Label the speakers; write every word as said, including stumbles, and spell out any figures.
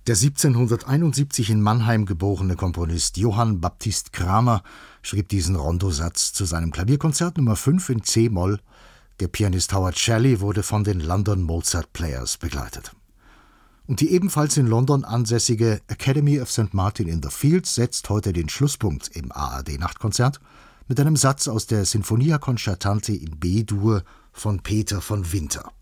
Speaker 1: Der siebzehnhunderteinundsiebzig in Mannheim geborene Komponist Johann Baptist Cramer schrieb diesen Rondosatz zu seinem Klavierkonzert Nummer fünf in C-Moll. Der Pianist Howard Shelley wurde von den London Mozart Players begleitet. Und die ebenfalls in London ansässige Academy of Saint Martin in the Fields setzt heute den Schlusspunkt im A R D-Nachtkonzert mit einem Satz aus der Sinfonia Concertante in B-Dur von Peter von Winter.